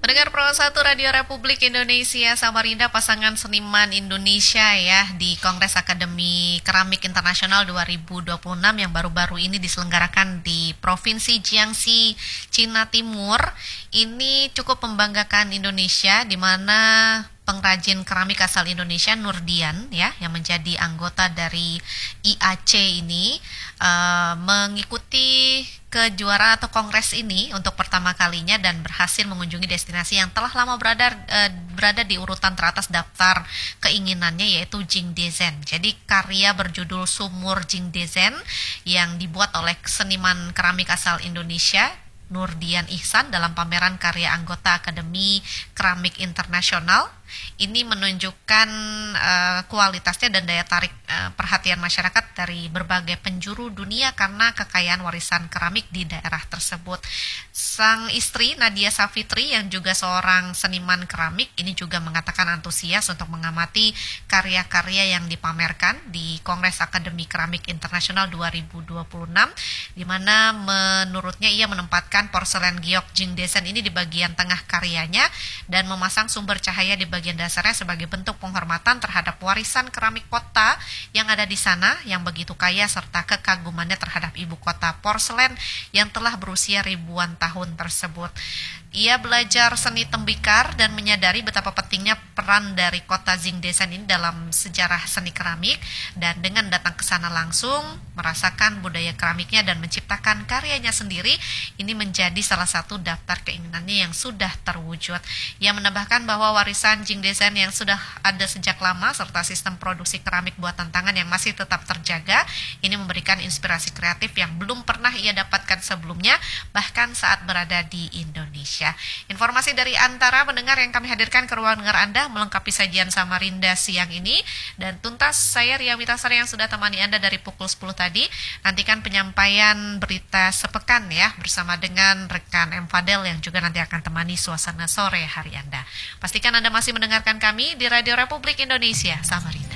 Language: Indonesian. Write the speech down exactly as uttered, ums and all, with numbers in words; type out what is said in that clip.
Pendengar Pro satu Radio Republik Indonesia Samarinda, pasangan seniman Indonesia ya di Kongres Akademi Keramik Internasional dua ribu dua puluh enam yang baru-baru ini diselenggarakan di Provinsi Jiangxi, Cina Timur. Ini cukup membanggakan Indonesia, di mana pengrajin keramik asal Indonesia Nurdian ya yang menjadi anggota dari I A C ini uh, mengikuti kejuaraan atau kongres ini untuk pertama kalinya dan berhasil mengunjungi destinasi yang telah lama berada uh, berada di urutan teratas daftar keinginannya, yaitu Jingdezhen. Jadi karya berjudul Sumur Jingdezhen yang dibuat oleh seniman keramik asal Indonesia Nurdian Ihsan dalam pameran karya anggota Akademi Keramik Internasional ini menunjukkan uh, kualitasnya dan daya tarik uh, perhatian masyarakat dari berbagai penjuru dunia karena kekayaan warisan keramik di daerah tersebut. Sang istri Nadia Safitri yang juga seorang seniman keramik ini juga mengatakan antusias untuk mengamati karya-karya yang dipamerkan di Kongres Akademi Keramik Internasional dua ribu dua puluh enam, di mana menurutnya ia menempatkan porselen giok Jingdezhen ini di bagian tengah karyanya dan memasang sumber cahaya di bagian dasarnya sebagai bentuk penghormatan terhadap warisan keramik kota yang ada di sana yang begitu kaya serta kekagumannya terhadap ibu kota porselen yang telah berusia ribuan tahun tersebut. Ia belajar seni tembikar dan menyadari betapa pentingnya peran dari kota Jingdezhen ini dalam sejarah seni keramik, dan dengan datang ke sana langsung merasakan budaya keramiknya dan menciptakan karyanya sendiri, ini menjadi salah satu daftar keinginannya yang sudah terwujud. Ia menambahkan bahwa warisan Jingdezhen yang sudah ada sejak lama serta sistem produksi keramik buatan tangan yang masih tetap terjaga ini memberikan inspirasi kreatif yang belum pernah ia dapatkan sebelumnya, bahkan saat berada di Indonesia. Informasi dari antara pendengar yang kami hadirkan ke ruang dengar Anda melengkapi sajian Samarinda siang ini, dan tuntas saya Ria Witasari yang sudah temani Anda dari pukul sepuluh tadi. Nantikan penyampaian berita sepekan ya bersama dengan rekan M Fadel yang juga nanti akan temani suasana sore hari Anda. Pastikan Anda masih mendengarkan kami di Radio Republik Indonesia Samarinda.